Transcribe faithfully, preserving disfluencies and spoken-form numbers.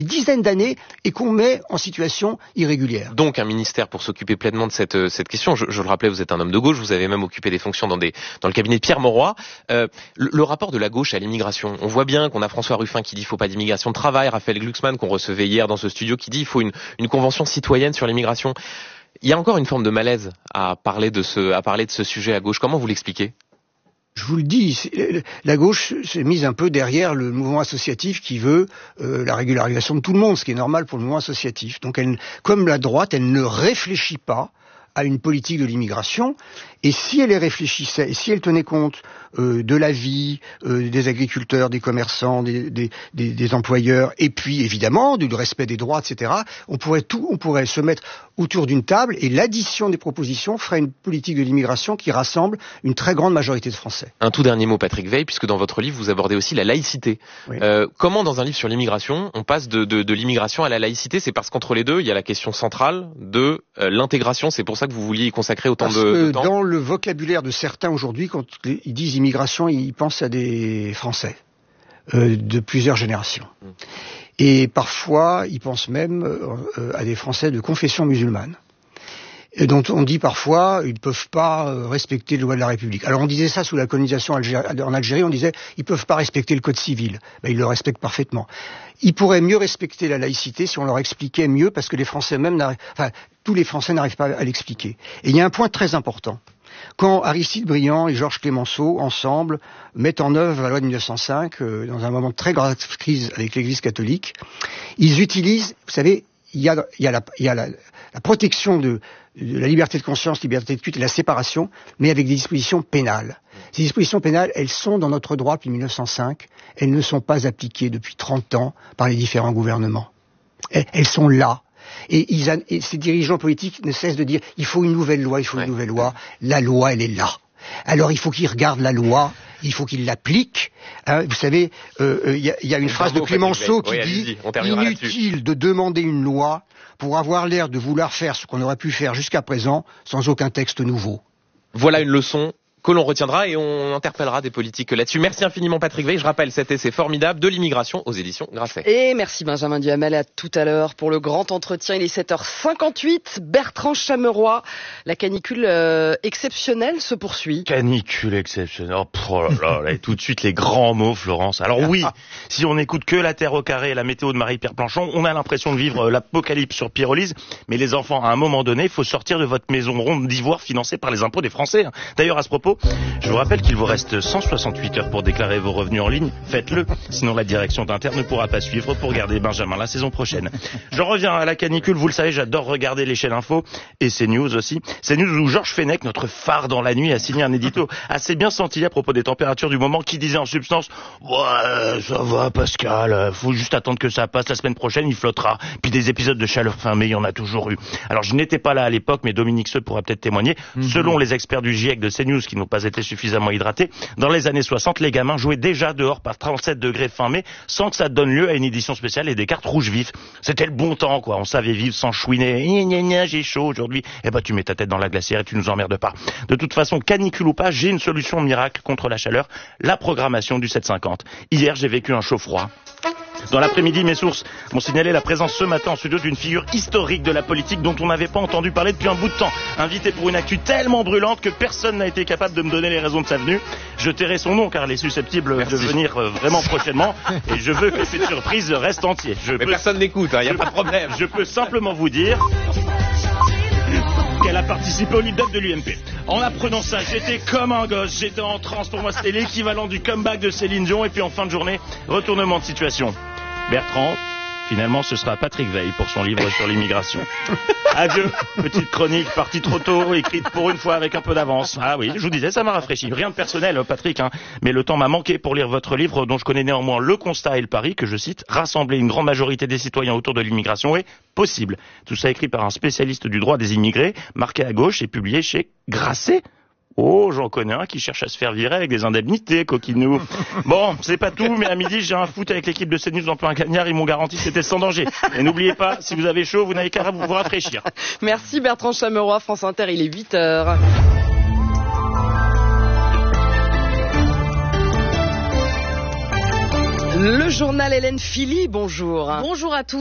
dizaines d'années et qu'on met en situation irrégulière. Donc un ministère pour s'occuper pleinement de cette, cette question. Je, je le rappelais, vous êtes un homme de gauche, vous avez même occupé des fonctions dans, des, dans le cabinet de Pierre Mauroy. Euh, le, le rapport de la gauche à l'immigration, on voit bien qu'on a François Ruffin qui dit qu'il ne faut pas d'immigration de travail, Raphaël Glucksmann qu'on recevait hier dans ce studio qui dit qu'il faut une, une convention citoyenne sur l'immigration. Il y a encore une forme de malaise à parler de ce, à parler de ce sujet à gauche. Comment vous l'expliquez ? Je vous le dis, la gauche s'est mise un peu derrière le mouvement associatif qui veut euh, la régularisation de tout le monde, ce qui est normal pour le mouvement associatif. Donc, elle, comme la droite, elle ne réfléchit pas à une politique de l'immigration. Et si elle y réfléchissait, et si elle tenait compte euh, de la vie euh, des agriculteurs, des commerçants, des, des, des, des employeurs, et puis évidemment du respect des droits, et cetera, on pourrait tout, on pourrait se mettre autour d'une table et l'addition des propositions ferait une politique de l'immigration qui rassemble une très grande majorité de Français. Un tout dernier mot, Patrick Weil, puisque dans votre livre vous abordez aussi la laïcité. Oui. Euh, comment, dans un livre sur l'immigration, on passe de, de, de l'immigration à la laïcité ? C'est parce qu'entre les deux, il y a la question centrale de euh, l'intégration. C'est pour ça que vous vouliez y consacrer autant parce de, que de temps. Dans le vocabulaire de certains aujourd'hui, quand ils disent immigration, ils pensent à des Français euh, de plusieurs générations. Mmh. Et parfois, ils pensent même euh, à des Français de confession musulmane. Et dont on dit parfois, ils ne peuvent pas euh, respecter les lois de la République. Alors on disait ça sous la colonisation algéri- en Algérie, on disait, ils ne peuvent pas respecter le code civil. Ben, ils le respectent parfaitement. Ils pourraient mieux respecter la laïcité si on leur expliquait mieux, parce que les Français même n'arrivent, enfin, tous les Français n'arrivent pas à l'expliquer. Et il y a un point très important. Quand Aristide Briand et Georges Clemenceau, ensemble, mettent en œuvre la loi de mille neuf cent cinq, euh, dans un moment de très grave crise avec l'Église catholique, ils utilisent, vous savez, il y a, il y a, la, il y a la, la protection de, de la liberté de conscience, liberté de culte et la séparation, mais avec des dispositions pénales. Ces dispositions pénales, elles sont dans notre droit depuis mille neuf cent cinq, elles ne sont pas appliquées depuis trente ans par les différents gouvernements. Elles, elles sont là. Et, ils, et ces dirigeants politiques ne cessent de dire il faut une nouvelle loi, il faut une ouais. nouvelle loi. La loi, elle est là. Alors il faut qu'ils regardent la loi, il faut qu'ils l'appliquent. Hein, vous savez, il euh, y, y a une phrase de Clemenceau qui oui, dit inutile de demander une loi pour avoir l'air de vouloir faire ce qu'on aurait pu faire jusqu'à présent sans aucun texte nouveau. Voilà une leçon que l'on retiendra et on interpellera des politiques là-dessus. Merci infiniment Patrick Weil. Je rappelle cet essai formidable de l'immigration aux éditions Grasset. Et merci Benjamin Duhamel, à tout à l'heure pour le grand entretien. Il est sept heures cinquante-huit. Bertrand Chameroy, la canicule euh, exceptionnelle se poursuit. Canicule exceptionnelle. Oh là là, là, tout de suite les grands mots, Florence. Alors oui, si on n'écoute que la Terre au carré et la météo de Marie-Pierre Planchon, on a l'impression de vivre l'apocalypse sur pyrolyse. Mais les enfants, à un moment donné, il faut sortir de votre maison ronde d'ivoire financée par les impôts des Français. D'ailleurs, à ce propos, je vous rappelle qu'il vous reste cent soixante-huit heures pour déclarer vos revenus en ligne. Faites-le, sinon la direction d'Inter ne pourra pas suivre pour garder Benjamin la saison prochaine. J'en reviens à la canicule, vous le savez, j'adore regarder les chaînes info et CNews aussi. CNews où Georges Fenech, notre phare dans la nuit, a signé un édito assez bien senti à propos des températures du moment qui disait en substance « Ouais, ça va Pascal, faut juste attendre que ça passe, la semaine prochaine il flottera. » Puis des épisodes de chaleur fin mai, il y en a toujours eu. Alors je n'étais pas là à l'époque, mais Dominique Seux pourra peut-être témoigner. Mm-hmm. Selon les experts du GIEC de CNews qui n'ont pas été suffisamment hydratés, dans les années soixante, les gamins jouaient déjà dehors par trente-sept degrés fin mai sans que ça donne lieu à une édition spéciale et des cartes rouges vifs. C'était le bon temps, quoi. On savait vivre sans chouiner. Gna gna gna, j'ai chaud aujourd'hui. Eh ben, tu mets ta tête dans la glacière et tu nous emmerdes pas. De toute façon, canicule ou pas, j'ai une solution miracle contre la chaleur. La programmation du sept cinquante. Hier, j'ai vécu un chaud froid. Dans l'après-midi, mes sources m'ont signalé la présence ce matin en studio d'une figure historique de la politique dont on n'avait pas entendu parler depuis un bout de temps. Invité pour une actu tellement brûlante que personne n'a été capable de me donner les raisons de sa venue. Je tairai son nom car elle est susceptible Merci. de venir euh, vraiment prochainement et je veux que cette surprise reste entière. Je Mais peux... personne n'écoute, il hein, n'y a je... pas de problème. Je peux simplement vous dire qu'elle a participé au lead-up de l'U M P. En apprenant ça, j'étais comme un gosse, j'étais en transe. Pour moi, c'était l'équivalent du comeback de Céline Dion. Et puis en fin de journée, retournement de situation. Bertrand, finalement, ce sera Patrick Weil pour son livre sur l'immigration. Adieu, petite chronique partie trop tôt, écrite pour une fois avec un peu d'avance. Ah oui, je vous disais, ça m'a rafraîchi. Rien de personnel, Patrick, hein, mais le temps m'a manqué pour lire votre livre dont je connais néanmoins le constat et le pari que, je cite, rassembler une grande majorité des citoyens autour de l'immigration est possible. Tout ça écrit par un spécialiste du droit des immigrés, marqué à gauche et publié chez Grasset. Oh, j'en connais un qui cherche à se faire virer avec des indemnités, coquinou. Bon, c'est pas tout, mais à midi, j'ai un foot avec l'équipe de CNews en plein cagnard, ils m'ont garanti que c'était sans danger. Et n'oubliez pas, si vous avez chaud, vous n'avez qu'à vous rafraîchir. Merci Bertrand Chameroy, France Inter, il est huit heures. Le journal Hélène Philly, bonjour. Bonjour à tous.